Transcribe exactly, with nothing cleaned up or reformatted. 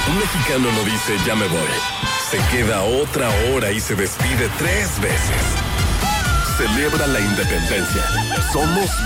Un mexicano no dice ya me voy. Se queda otra hora y se despide tres veces. Celebra la independencia. Somos